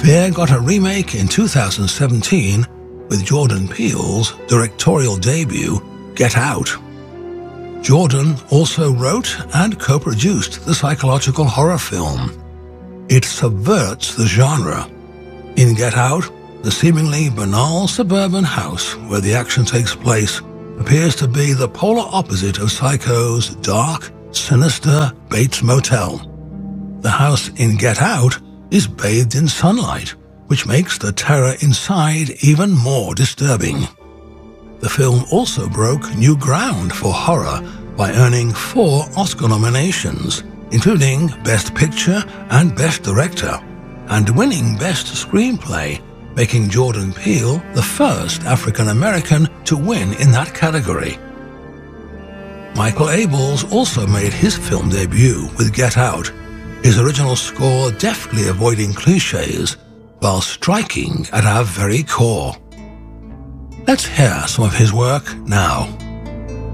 Fear got a remake in 2017 with Jordan Peele's directorial debut, Get Out. Jordan also wrote and co-produced the psychological horror film. It subverts the genre. In Get Out, the seemingly banal suburban house where the action takes place appears to be the polar opposite of Psycho's dark, sinister Bates Motel. The house in Get Out is bathed in sunlight, which makes the terror inside even more disturbing. The film also broke new ground for horror by earning 4 Oscar nominations, including Best Picture and Best Director, and winning Best Screenplay, making Jordan Peele the first African-American to win in that category. Michael Abels also made his film debut with Get Out, his original score deftly avoiding cliches while striking at our very core. Let's hear some of his work now.